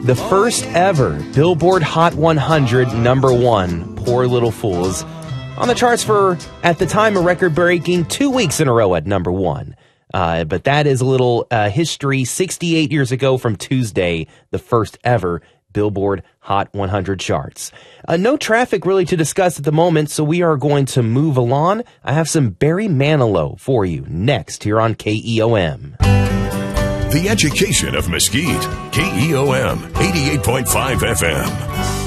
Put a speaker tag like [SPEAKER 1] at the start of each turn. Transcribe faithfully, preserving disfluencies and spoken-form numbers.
[SPEAKER 1] The first ever Billboard Hot one hundred number one, Poor Little Fools, on the charts for, at the time, a record-breaking two weeks in a row at number one. Uh, but that is a little uh, history. sixty-eight years ago from Tuesday, the first ever Billboard Hot one hundred charts. Uh, no traffic really to discuss at the moment, so we are going to move along. I have some Barry Manilow for you next here on K E O M.
[SPEAKER 2] The education of Mesquite. K E O M eighty-eight point five F M.